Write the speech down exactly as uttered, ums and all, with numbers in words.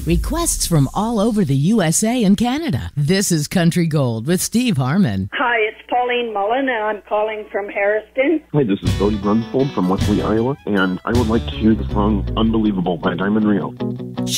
Requests from all over the U S A and Canada. This is Country Gold with Steve Harmon. Hi, it's Pauline Mullen, and I'm calling from Harriston. Hi, this is Cody Grunsfold from Wesley, Iowa, and I would like to hear the song Unbelievable by Diamond Rio.